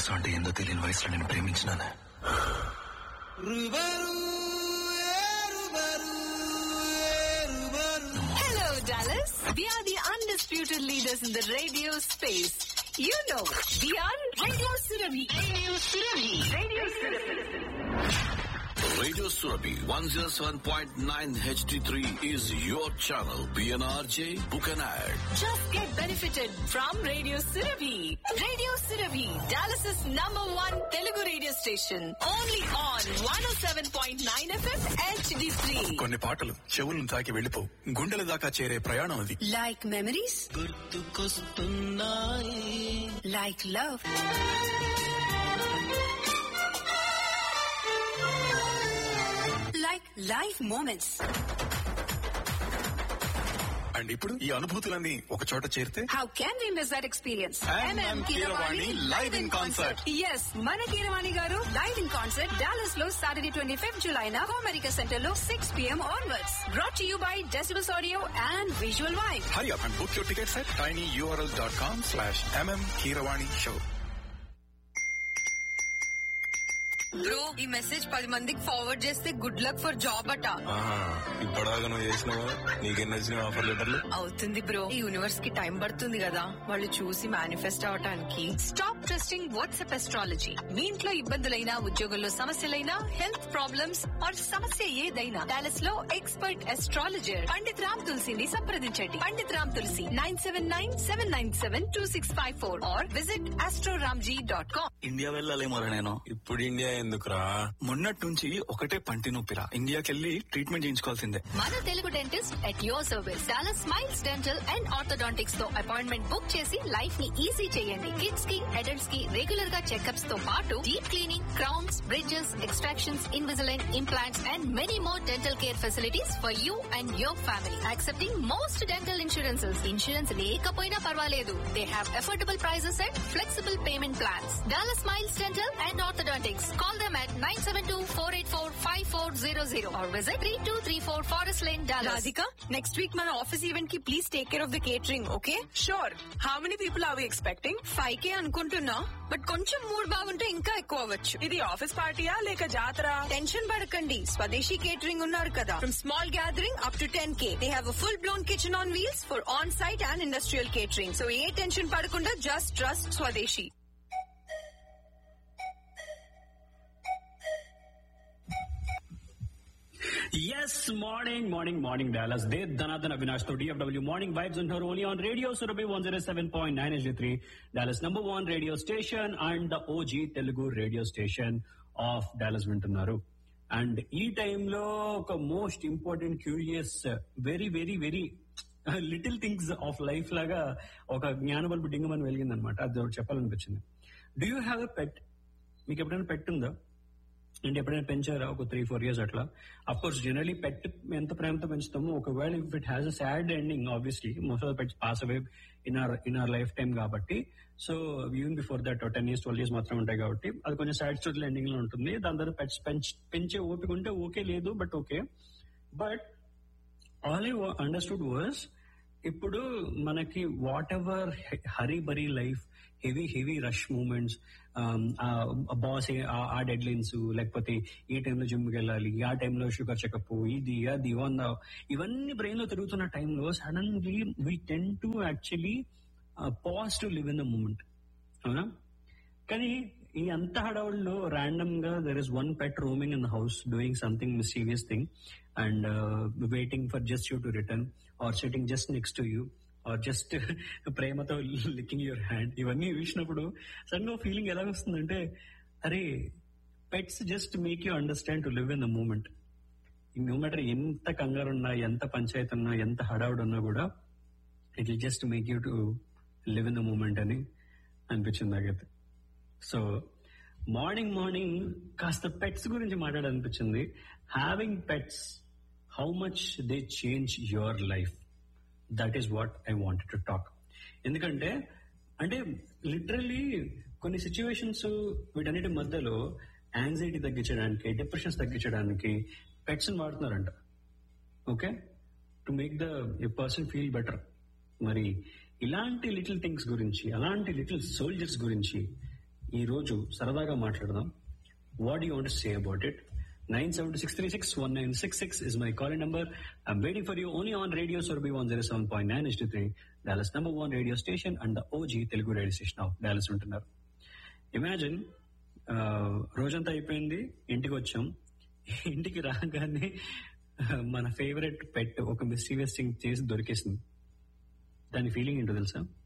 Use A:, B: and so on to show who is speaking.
A: మోసం అంటే ఏందో తెలియని వయసులో నేను ప్రేమించినాను.
B: Hello, Dallas. We are the undisputed leaders in the radio space. You know, we are Radio Surabhi. Radio Surabhi. Radio Surabhi.
C: Radio Surabhi 107.9 HD3 is your channel. PNRJ, book an ad.
B: Just get benefited from Radio Surabhi. Radio Surabhi, Dallas's #1 Telugu radio station. Only on 107.9 FM HD3.
D: కొన్ని పాటలు చెవులను తాకి వెళ్ళిపో, గుండెల దాకా చేరే ప్రయాణం అది.
B: Like memories, like love, like life moments.
D: And ఇప్పుడు ఈ అనుభూతులన్నీ ఒక చోట చేరితే
B: How can we miss that experience?
D: MM Keeravani live in concert.
B: Yes, మన కీరవాణి గారు లైవ్ ఇన్ కాన్సర్ట్ డాలస్ లో Saturday 25th July నా అమెరికా సెంటర్ లో 6 PM onwards. Brought to you by Decibels Audio and Visual Vibe.
D: Hurry up and book your tickets at tinyurl.com/MM Keeravani show.
B: Bro, ఈ message 10 మందికి forward చేస్తే good luck for job అట.
E: ఇప్పటిదాకా నువ్వు చేసినావా? నీకెన్ని వచ్చిన ఆఫర్ లెటర్లు?
B: అవుతుంది బ్రో, ఈ యూనివర్స్ కి టైం పడుతుంది కదా వాళ్ళు చూసి మేనిఫెస్ట్ అవటానికి. Stop trusting WhatsApp astrology. మీ ఇంట్లో ఇబ్బందులైనా, ఉద్యోగంలో సమస్యలైనా, హెల్త్ ప్రాబ్లమ్స్ ఆర్ సమస్య ఏదైనా డాలస్ లో ఎక్స్పర్ట్ అస్ట్రాలజర్ పండిత్ రామ్ తులసిని సంప్రదించండి. పండిత్ రామ్ తులసి 979-797-2654 ఆర్ విజిట్ astroramji.com.
D: ఇండియా వెళ్ళాలేమోరా నేను.
E: ఇప్పుడు ఇండియా ఎందుకురా?
D: మొన్నటి నుంచి ఒకటే పంటి నొప్పిరా. ఇండియాకెళ్ళి ట్రీట్మెంట్ చేయించుకోవాల్సిందే.
B: మన Telugu dentist at your service. Dallas smiles dental and orthodontics తో అపాయింట్మెంట్ బుక్ చేసి లైఫ్ ని ఈజీ చేయండి. కిడ్స్ కి, అడల్ట్స్ కి రెగ్యులర్ గా చెకప్స్ తో పాటు deep cleaning, crowns, bridges, extractions, Invisalign, implants and many more dental care facilities for you and your family. Accepting most dental insurances. Insurance లేకపోయినా పర్వాలేదు. They have affordable prices and flexible payment plans. Dallas smiles dental and orthodontics. Call them at 972-484-5400 or visit 3234 Forest Lane, Dallas.
F: Radhika, next week మన office event కి please take care of the catering, okay? Sure. How many people are we expecting? 5K అనుకుంటున్నా, but కొంచెం mood బాగుంటే ఇంకా ఎక్కువ అవ్వచ్చు. ఇది office పార్టీయా లేక జాతర? టెన్షన్ పడకండి, స్వదేశీ కేటరింగ్ ఉన్నారు కదా. From small gathering up to 10K. They have a full blown kitchen on wheels for on site and industrial catering. So A tension పడకుండా జస్ట్ ట్రస్ట్ స్వదేశీ.
G: Yes, morning, Dallas. They Dhanadhan Avinash to DFW Morning Vibes on her only on Radio Surabhi 107.9 HD3, Dallas #1 radio station and the OG Telugu radio station of Dallas Vintunaru. And ee time lo oka most important, curious, very little things of life laga oka జ్ఞానబల్బు డింగమని వెలిగింది అనమాట. అది ఒకటి చెప్పాలనిపించింది. Do you have a పెట్? మీకు ఎప్పుడైనా పెట్ ఉందా? అంటే ఎప్పుడైనా పెంచారా? ఒక 3-4 years అట్లా. అఫ్ కోర్స్ జనరలీ పెట్ ఎంత ప్రేమతో పెంచుతామో, ఒకవేళ if it has a sad ending, obviously most of the pets pass away in our life time కాబట్టి, so even before that 10 years 12 years మాత్రం ఉంటాయి కాబట్టి అది కొంచెం సాడ్ స్టోరీ ఎండింగ్ లో ఉంటుంది. దాని తర్వాత పెట్స్ పెంచే ఓపిక ఉంటే ఓకే, లేదు but okay. But all I understood was, ఇప్పుడు మనకి what ever hurry bury life, heavy rush moments, boss ఆ డెడ్ లైన్స్, లేకపోతే ఈ టైంలో జిమ్కి వెళ్ళాలి, ఆ టైంలో షుగర్ చెకప్, ఇది అది ఇవన్నీ బ్రెయిన్ లో తిరుగుతున్న టైంలో suddenly we tend to actually pause to live in the moment, అవునా? కానీ ఈ అంత హడావుల్లో ర్యాండమ్ గా there is one pet roaming in the house doing something mischievous thing and waiting for just you to return are sitting just next to you are just ప్రేమతో licking your hand. ఇవన్నీ చూసినప్పుడు sudden గా feeling ఎలా వస్తుందంటే, అరే pets just make you understand to live in the moment. No matter ఎంత కంగారు ఉన్నా, ఎంత పంచాయతీ ఉన్నా, ఎంత హడావుడు ఉన్నా కూడా it will just make you to live in the moment అని అనిపించింది నాకైతే. సో మార్నింగ్ కాస్త పెట్స్ గురించి మాట్లాడాలనిపించింది. Having pets, how much they change your life, that is what I wanted to talk. ఎందుకంటే అంటే లిటరల్లీ కొన్ని సిచ్యువేషన్స్ వీటన్నిటి మధ్యలో యాంగ్జైటీ తగ్గించడానికి, డిప్రెషన్స్ తగ్గించడానికి pets వాడుతున్నారంట. Okay, to make the person feel better. మరి ఇలాంటి లిటిల్ థింగ్స్ గురించి, అలాంటి లిటిల్ సోల్జర్స్ గురించి ఈ రోజు సరదాగా మాట్లాడదాం. What you want to say about it? 972-636-1966 is my calling number. I'm waiting for you only on Radio Surabhi 107.9 HD3, Dallas #1 radio station and the OG Telugu radio station of Dallas ఉంటున్నారు. Imagine రోజంతా అయిపోయింది, ఇంటికి వచ్చాం. ఇంటికి రాగానే మన favourite pet ఒక mysterious thing చేసి దొరికేసింది. దాని ఫీలింగ్ ఏంటో తెలుసా?